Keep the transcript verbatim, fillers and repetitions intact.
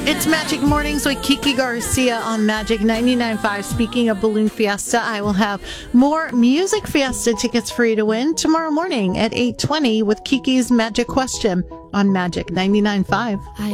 It's Magic Mornings with Kiki Garcia on Magic ninety-nine point five. Speaking of Balloon Fiesta, I will have more Music Fiesta tickets for you to win tomorrow morning at eight twenty with Kiki's Magic Question on Magic ninety-nine point five.